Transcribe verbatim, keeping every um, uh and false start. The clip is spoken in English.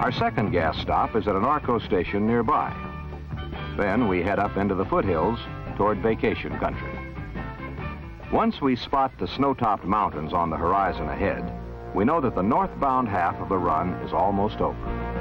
Our second gas stop is at an Arco station nearby. Then we head up into the foothills toward vacation country. Once we spot the snow-topped mountains on the horizon ahead, we know that the northbound half of the run is almost over.